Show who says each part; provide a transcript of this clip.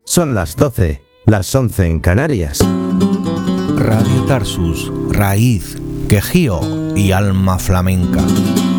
Speaker 1: Son las 12, las 11 en Canarias.
Speaker 2: Radio Tarsus, raíz, quejío y alma flamenca.